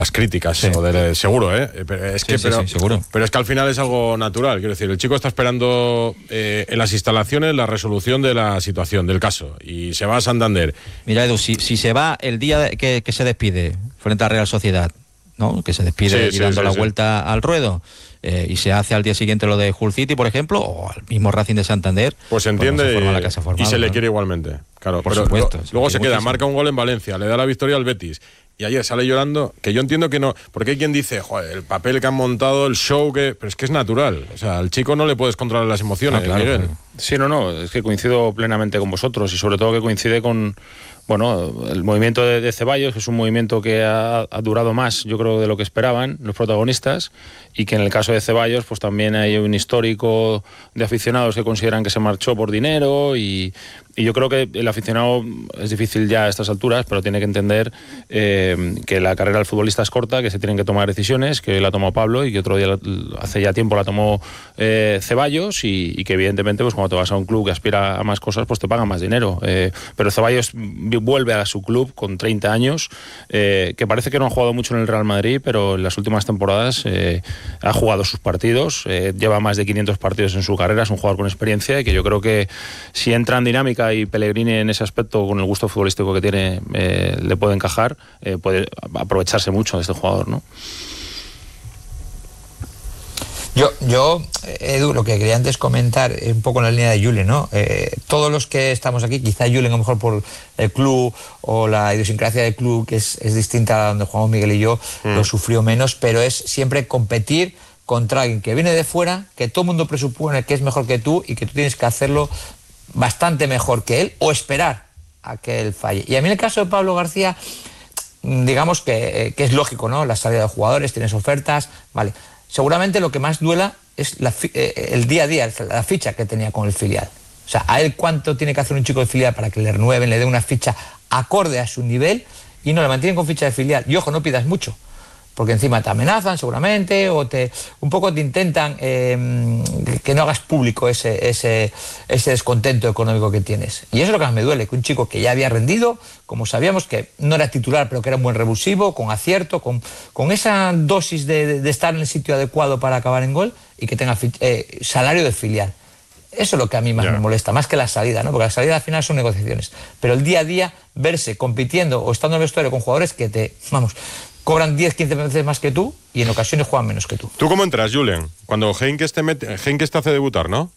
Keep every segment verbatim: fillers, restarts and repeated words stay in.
las críticas, sí. o de, seguro, ¿eh? Pero es, que, sí, pero, sí, sí, seguro. pero es que al final es algo natural, quiero decir, el chico está esperando eh, en las instalaciones la resolución de la situación, del caso, y se va a Santander. Mira, Edu, si, si se va el día que, que se despide frente a Real Sociedad, ¿no? Que se despide sí, y dando sí, sí, la sí. vuelta al ruedo, eh, y se hace al día siguiente lo de Hull City, por ejemplo, o al mismo Racing de Santander, Pues se entiende, pues no se forma la casa formada, y se le ¿no? quiere igualmente, claro. Por pero supuesto, lo, se luego se queda, muchísimo. marca un gol en Valencia, le da la victoria al Betis, y ayer sale llorando, que yo entiendo que no, porque hay quien dice, joder, el papel que han montado, el show que... Pero es que es natural, o sea, al chico no le puedes controlar las emociones, Ah, claro, Miguel. claro. Sí, no, no, es que coincido plenamente con vosotros, y sobre todo que coincide con, bueno, el movimiento de, de Ceballos, que es un movimiento que ha, ha durado más, yo creo, de lo que esperaban los protagonistas, y que en el caso de Ceballos pues también hay un histórico de aficionados que consideran que se marchó por dinero, y, y yo creo que el aficionado es difícil ya a estas alturas, pero tiene que entender eh, que la carrera del futbolista es corta, que se tienen que tomar decisiones, que la ha tomado Pablo y que otro día, hace ya tiempo, la tomó eh, Ceballos, y, y que evidentemente pues cuando te vas a un club que aspira a más cosas, pues te pagan más dinero, eh, pero Ceballos vuelve a su club con treinta años, eh, que parece que no ha jugado mucho en el Real Madrid, pero en las últimas temporadas eh, ha jugado sus partidos, eh, lleva más de quinientos partidos en su carrera, es un jugador con experiencia, y que yo creo que si entra en dinámica y Pellegrini en ese aspecto, con el gusto futbolístico que tiene, eh, le puede encajar, eh, puede aprovecharse mucho de este jugador, ¿no? Yo, yo, Edu, lo que quería antes comentar, un poco en la línea de Julen, ¿no? Eh, todos los que estamos aquí, quizá Julen a lo mejor por el club o la idiosincrasia del club, que es, es distinta a donde jugamos Miguel y yo, mm. lo sufrió menos, pero es siempre competir contra alguien que viene de fuera, que todo el mundo presupone que es mejor que tú y que tú tienes que hacerlo bastante mejor que él o esperar a que él falle. Y a mí en el caso de Pablo García, digamos que, que es lógico, ¿no? La salida de jugadores, tienes ofertas, vale. Seguramente lo que más duela es la, eh, el día a día, la ficha que tenía con el filial. O sea, a él cuánto tiene que hacer un chico de filial para que le renueven, le den una ficha acorde a su nivel, y no, le mantienen con ficha de filial. Y ojo, no pidas mucho, porque encima te amenazan seguramente, o te un poco te intentan eh, que no hagas público ese, ese, ese descontento económico que tienes. Y eso es lo que más me duele, que un chico que ya había rendido, como sabíamos, que no era titular, pero que era un buen revulsivo, con acierto, con, con esa dosis de, de, de estar en el sitio adecuado para acabar en gol, y que tenga eh, salario de filial. Eso es lo que a mí más yeah. me molesta, más que la salida, ¿no? Porque la salida al final son negociaciones. Pero el día a día, verse compitiendo o estando en el vestuario con jugadores que te, vamos, cobran diez, quince veces más que tú y en ocasiones juegan menos que tú. ¿Tú cómo entras, Julen? Cuando Heynckes te, mete, Heynckes te hace debutar, ¿no?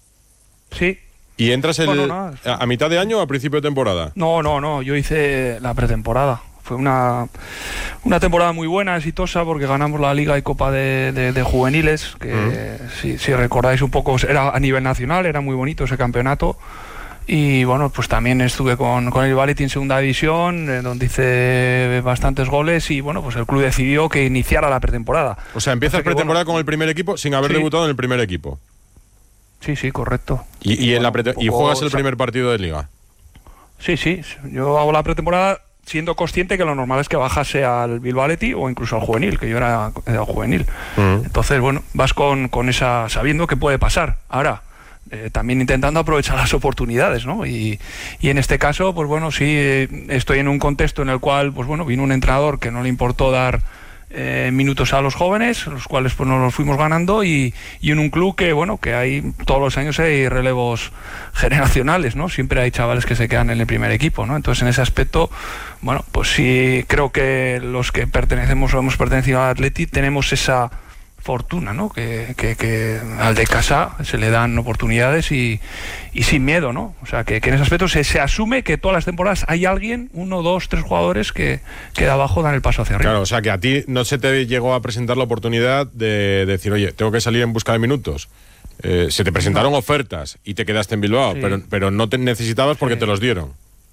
Sí. ¿Y entras el, bueno, no, a, a mitad de año o a principio de temporada? No, no, no. Yo hice la pretemporada. Fue una, una temporada muy buena, exitosa, porque ganamos la Liga y Copa de, de, de Juveniles, que uh-huh. si, si recordáis un poco, era a nivel nacional, era muy bonito ese campeonato. Y bueno, pues también estuve con, con el Valetti en segunda división, eh, donde hice bastantes goles, y bueno, pues el club decidió que iniciara la pretemporada. O sea, empiezas pretemporada bueno, con el primer equipo sin haber sí. debutado en el primer equipo. Sí, sí, correcto. ¿Y, y, en bueno, la poco, ¿Y juegas el primer partido de Liga? Sí, sí. Yo hago la pretemporada siendo consciente que lo normal es que bajase al Bilbao Athletic o incluso al juvenil, que yo era, era juvenil. Uh-huh. Entonces, bueno, vas con, con esa, sabiendo que puede pasar. Ahora, eh, también intentando aprovechar las oportunidades, ¿no? Y, y en este caso, pues bueno, sí, eh, estoy en un contexto en el cual, pues bueno, vino un entrenador que no le importó dar eh, minutos a los jóvenes, los cuales pues nos los fuimos ganando, y, y en un club que, bueno, que hay todos los años hay relevos generacionales, ¿no? Siempre hay chavales que se quedan en el primer equipo, ¿no? Entonces, en ese aspecto, bueno, pues sí creo que los que pertenecemos o hemos pertenecido al Athletic tenemos esa fortuna, ¿no? Que, que, que al de casa se le dan oportunidades y, y sin miedo, ¿no? O sea, que, que en ese aspecto se, se asume que todas las temporadas hay alguien, uno, dos, tres jugadores que, que de abajo dan el paso hacia arriba. Claro, o sea, que a ti no se te llegó a presentar la oportunidad de decir, oye, tengo que salir en busca de minutos. Eh, se te presentaron no. ofertas y te quedaste en Bilbao, sí. pero, pero no te necesitabas porque sí. te los dieron.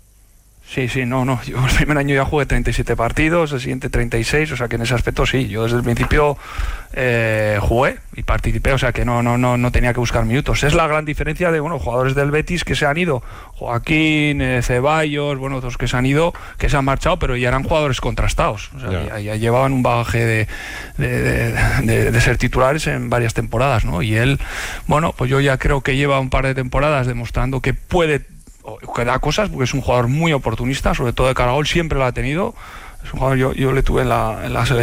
Sí, sí, no, no. Yo el primer año ya jugué treinta y siete partidos, el siguiente treinta y seis, o sea que en ese aspecto sí. Yo desde el principio eh, jugué y participé, o sea que no, no, no, no tenía que buscar minutos. Es la gran diferencia de, bueno, jugadores del Betis que se han ido, Joaquín, eh, Ceballos, bueno, otros que se han ido, que se han marchado, pero ya eran jugadores contrastados. O sea, yeah. ya, ya llevaban un bagaje de, de, de, de, de ser titulares en varias temporadas, ¿no? Y él, bueno, pues yo ya creo que lleva un par de temporadas demostrando que puede, que da cosas, porque es un jugador muy oportunista, sobre todo de cara a gol, siempre lo ha tenido. Es un jugador, yo, yo le tuve en la, en la selección.